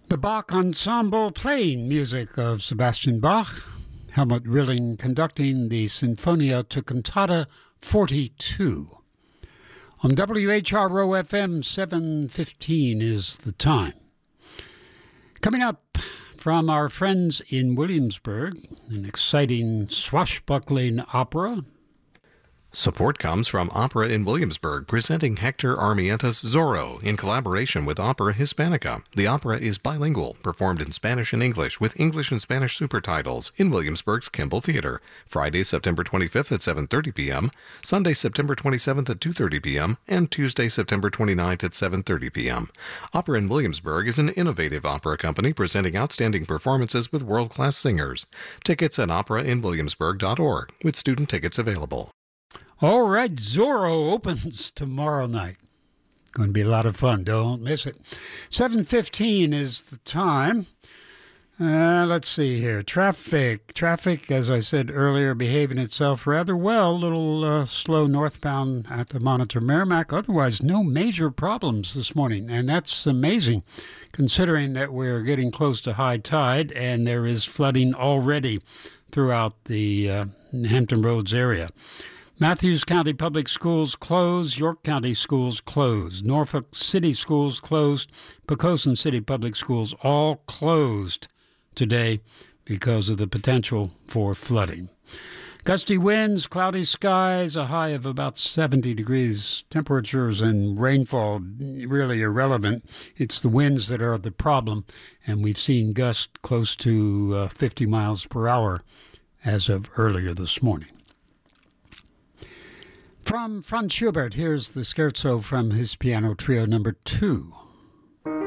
The Bach Ensemble playing music of Sebastian Bach, Helmut Rilling conducting the Sinfonia to Cantata 42. On WHRO FM 715 is the time. Coming up from our friends in Williamsburg, an exciting swashbuckling opera. Support comes from Opera in Williamsburg, presenting Hector Armientas Zorro in collaboration with Opera Hispanica. The opera is bilingual, performed in Spanish and English, with English and Spanish super titles in Williamsburg's Kimball Theater. Friday, September 25th at 7:30 p.m., Sunday, September 27th at 2:30 p.m., and Tuesday, September 29th at 7:30 p.m. Opera in Williamsburg is an innovative opera company presenting outstanding performances with world-class singers. Tickets at operainwilliamsburg.org, with student tickets available. All right, Zorro opens tomorrow night. Going to be a lot of fun. Don't miss it. 7:15 is the time. Let's see here. Traffic, as I said earlier, behaving itself rather well. A little slow northbound at the Monitor Merrimack. Otherwise, no major problems this morning. And that's amazing, considering that we're getting close to high tide and there is flooding already throughout the Hampton Roads area. Matthews County Public Schools closed, York County Schools closed, Norfolk City Schools closed, Poquoson City Public Schools all closed today because of the potential for flooding. Gusty winds, cloudy skies, a high of about 70 degrees. Temperatures and rainfall really irrelevant. It's the winds that are the problem, and we've seen gusts close to 50 miles per hour as of earlier this morning. From Franz Schubert, here's the scherzo from his piano trio number 2.